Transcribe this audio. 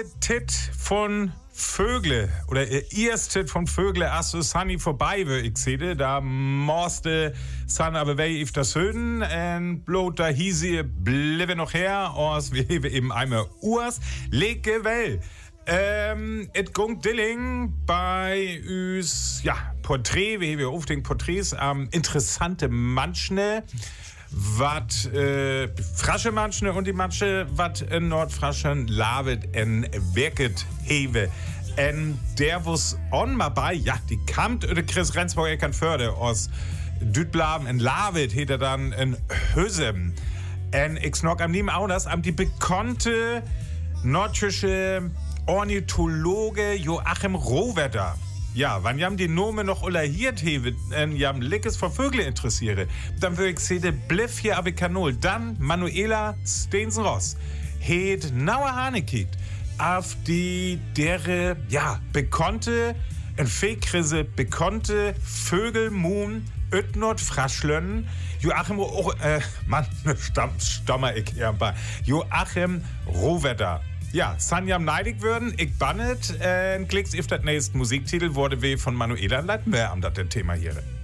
Tit von Vögle oder erste von Vögle, als Sunny vorbei war, ich sehe, da musste Sun aber wei auf das Höhen und bloß da hieß sie, bliebe noch her, als wir eben einmal Urs, lege well. Et gung Dilling bei us, ja, Porträt, wie wir auf den Porträts, interessante Manschne, wat frasche Manschne und die Manche, wat in Nordfraschen lavet en werket hewe. En der was on mal bei, ja, die kamt oder Chris Rendsburg kann Förde aus Dütblaben en lavet, heter dann en Hösem. En ich snog am Niem auch das, am die bekannte nordische Ornithologe Joachim Rohwedder. Ja, wann jam die Nome noch olahiert hewe, jam Lickes vor Vögel interessiere, dann würde ich sehen, bliff hier aber Kanol, dann Manuela Steensen-Ross, het nauer Hane kiekt, auf die dere, ja, bekannte, en Feekrise, bekannte Vögelmuhn, Ötnord Fraschlön, Joachim, Stammer ich hier ein paar, Joachim Rohwedder. Ja, Sanjam neidig würden, ich bannet, klicks auf das nächste Musiktitel, wurde weh von Manuela, leiten wir am das Thema hier.